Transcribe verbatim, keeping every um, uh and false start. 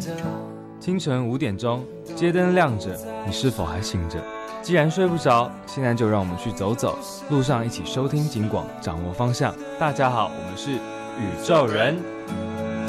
清晨五点钟，街灯亮着，你是否还醒着？既然睡不着，现在就让我们去走走，路上一起收听警广，掌握方向。大家好，我们是宇宙人。